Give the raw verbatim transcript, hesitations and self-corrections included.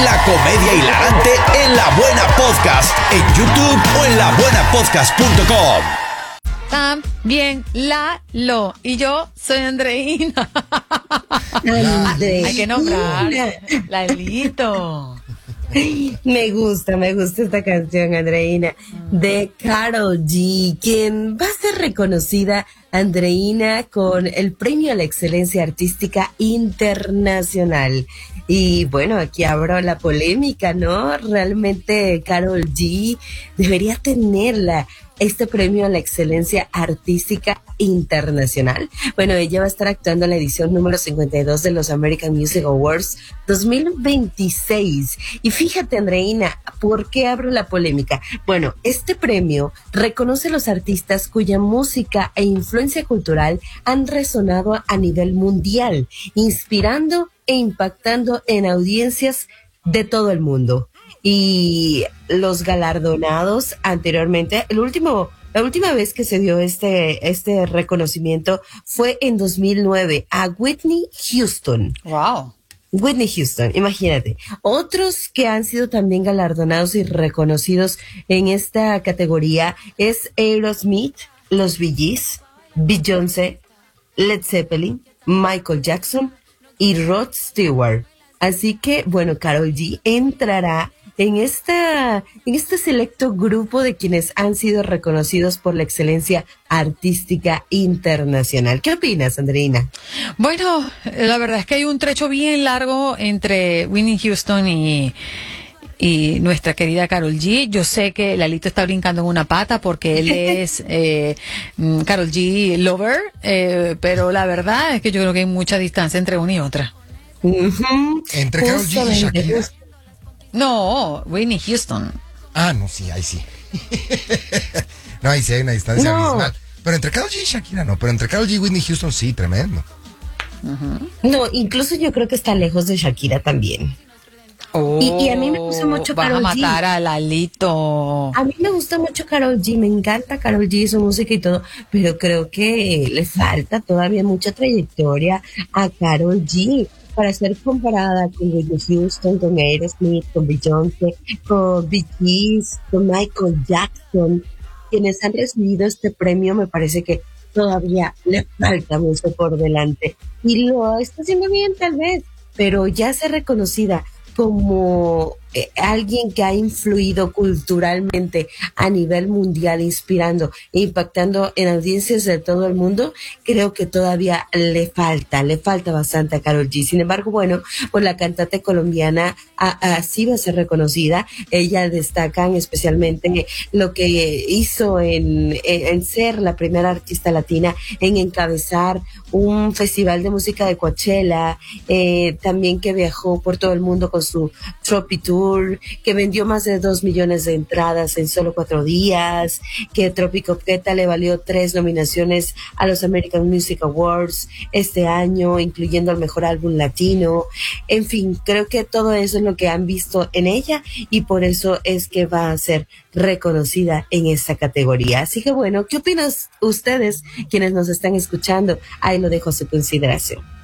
La comedia hilarante en La Buena Podcast, en YouTube o en la buena podcast punto com. También Lalo. Y yo soy Andreina. Andreina. Hay que nombrar. Lalito. Me gusta, me gusta esta canción, Andreina, de Karol G, quien va a ser reconocida, Andreina, con el Premio a la Excelencia Artística Internacional. Y bueno, aquí abro la polémica, ¿no? Realmente Karol G debería tenerla. Este premio a la excelencia artística internacional. Bueno, ella va a estar actuando en la edición número cincuenta y dos de los American Music Awards dos mil veintiséis. Y fíjate, Andreina, ¿por qué abro la polémica? Bueno, este premio reconoce a los artistas cuya música e influencia cultural han resonado a nivel mundial, inspirando e impactando en audiencias de todo el mundo. Y los galardonados anteriormente, el último, la última vez que se dio este, este reconocimiento fue en dos mil nueve a Whitney Houston. Wow. Whitney Houston, imagínate. Otros que han sido también galardonados y reconocidos en esta categoría es Aerosmith, los Bee Gees, Beyoncé, Led Zeppelin, Michael Jackson y Rod Stewart. Así que, bueno, Karol G entrará en esta, en este selecto grupo de quienes han sido reconocidos por la excelencia artística internacional. ¿Qué opinas, Andreina? Bueno, la verdad es que hay un trecho bien largo entre Whitney Houston y, y nuestra querida Karol G. Yo sé que Lalito está brincando en una pata porque él es eh, Karol G lover, eh, pero la verdad es que yo creo que hay mucha distancia entre una y otra. Uh-huh. Entre Karol G y Shakira. No, Whitney Houston. Ah, no, sí, ahí sí. No, ahí sí hay una distancia no. abismal. Pero entre Karol G y Shakira no, pero entre Karol G y Whitney Houston sí, tremendo. Uh-huh. No, incluso yo creo que está lejos de Shakira también. Oh, y, y a mí me gusta mucho Karol G. Vas a matar a Lalito. A mí me gusta mucho Karol G, me encanta Karol G, su música y todo, pero creo que le falta todavía mucha trayectoria a Karol G para ser comparada con Whitney Houston, con Aerosmith, con Beyoncé, con Bee Gees, con Michael Jackson, quienes han recibido este premio. Me parece que todavía le falta mucho por delante y lo está haciendo bien tal vez, pero ya ser reconocida como eh, alguien que ha influido culturalmente a nivel mundial, inspirando e impactando en audiencias de todo el mundo, creo que todavía le falta, le falta bastante a Karol G. Sin embargo, bueno, pues la cantante colombiana así va a ser reconocida. Ella destacan especialmente lo que hizo en, en, en ser la primera artista latina en encabezar un festival de música de Coachella, eh, también que viajó por todo el mundo con su Tropi Tour, que vendió más de dos millones de entradas en solo cuatro días, que Tropicoqueta le valió tres nominaciones a los American Music Awards este año, incluyendo el mejor álbum latino. En fin, creo que todo eso es lo que han visto en ella y por eso es que va a ser reconocida en esta categoría. Así que bueno, ¿qué opinan ustedes quienes nos están escuchando? Ahí lo dejo a su consideración.